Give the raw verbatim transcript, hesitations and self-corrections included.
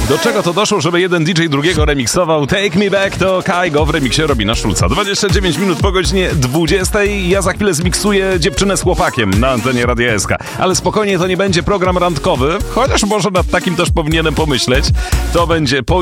Do czego to doszło, żeby jeden D J drugiego remiksował? Take Me Back to Kaigo w remiksie Robina Schulza. dwadzieścia dziewięć minut po godzinie dwudziestej. Ja za chwilę zmiksuję dziewczynę z chłopakiem na antenie Radia S K. Ale spokojnie, to nie będzie program randkowy, chociaż może nad takim też powinienem pomyśleć. To będzie po